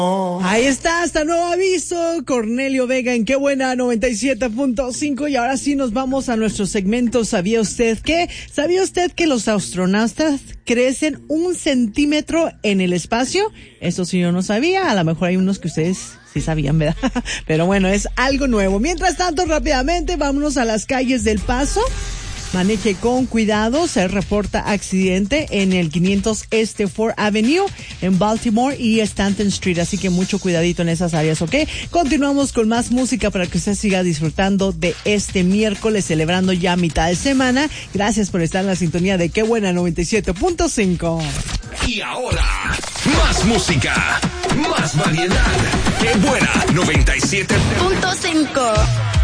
Ahí está, hasta nuevo aviso, Cornelio Vega en Qué Buena 97.5. Y ahora sí nos vamos a nuestro segmento ¿Sabía usted qué? ¿Sabía usted que los astronautas crecen 1 centímetro en el espacio? Eso sí yo no sabía, a lo mejor hay unos que ustedes sí sabían, ¿verdad? Pero bueno, es algo nuevo. Mientras tanto, rápidamente, vámonos a las calles del Paso. Maneje con cuidado, se reporta accidente en el 500 Este 4th Avenue en Baltimore y Stanton Street, así que mucho cuidadito en esas áreas, ¿ok? Continuamos con más música para que usted siga disfrutando de este miércoles, celebrando ya mitad de semana. Gracias por estar en la sintonía de Qué Buena 97.5. Y ahora, más música, más variedad. Qué Buena 97.5.